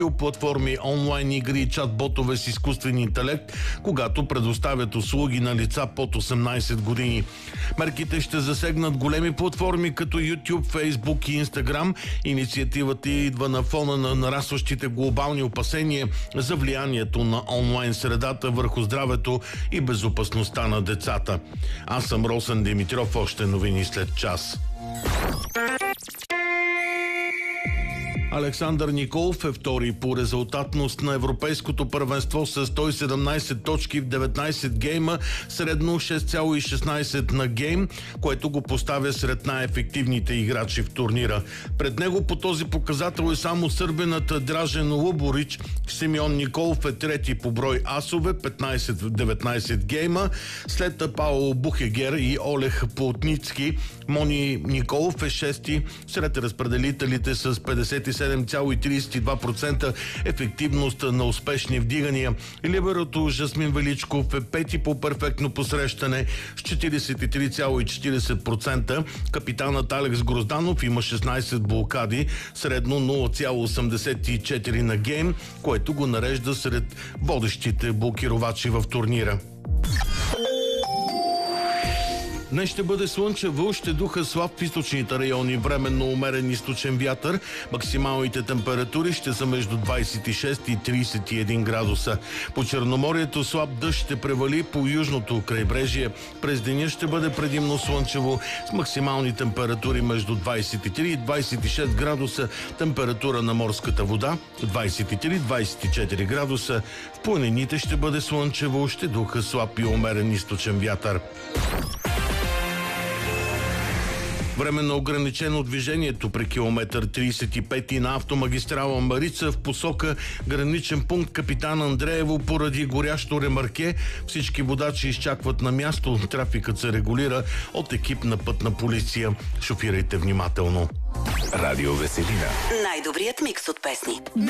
платформи, онлайн игри и чат-ботове с изкуствен интелект, когато предоставят услуги на лица под 18 години. Мерките ще засегнат големи платформи като YouTube, Facebook и Instagram. Инициативата идва на фона на нарастващите глобални опасения за влиянието на онлайн средата върху здравето и безопасността на децата. Аз съм Росен Димитров, още новини след час. Александър Николов е втори по резултатност на Европейското първенство с 117 точки в 19 гейма, средно 6,16 на гейм, което го поставя сред най-ефективните играчи в турнира. Пред него по този показател е само сърбинът Дражен Луборич. Симеон Николов е трети по брой асове, 15 в 19 гейма. След Пауло Бухегер и Олег Плотницки, Мони Николов е шести сред разпределителите с 57,32% ефективност на успешни вдигания. Либерото Жасмин Величков е пети по перфектно посрещане с 43,40%. Капитанът Алекс Грозданов има 16 блокади, средно 0,84 на гейм, което го нарежда сред водещите блокировачи в турнира. Днес ще бъде слънчево, ще духа слаб в източните райони, временно умерен източен вятър. Максималните температури ще са между 26 и 31 градуса. По Черноморието слаб дъжд ще превали по южното крайбрежие. През деня ще бъде предимно слънчево с максимални температури между 23 и 26 градуса. Температура на морската вода 23-24 градуса. В планините ще бъде слънчево, ще духа слаб и умерен източен вятър. Временно ограничено движението при километър 35 на автомагистрала Марица в посока граничен пункт Капитан Андреево поради горящо ремарке. Всички водачи изчакват на място. Трафикът се регулира от екип на пътна полиция. Шофирайте внимателно. Радио Веселина. Най-добрият микс от песни.